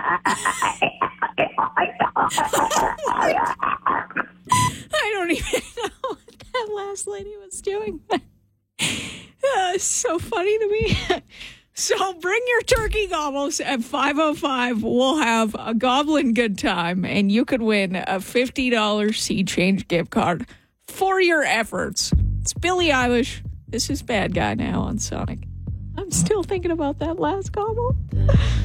I don't even know what that last lady was doing. It's so funny to me. So bring your turkey gobbles at 5:05. We'll have a goblin good time, and you could win a $50 Sea Change gift card for your efforts. It's Billie Eilish. This is Bad Guy now on Sonic. I'm still thinking about that last gobble.